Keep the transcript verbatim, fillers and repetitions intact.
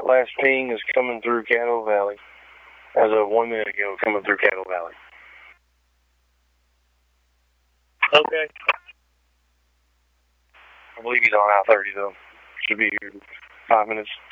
last ping is coming through Cattle Valley. As of one minute ago, coming through Cattle Valley. Okay. I believe he's on I thirty, though. Should be here in five minutes.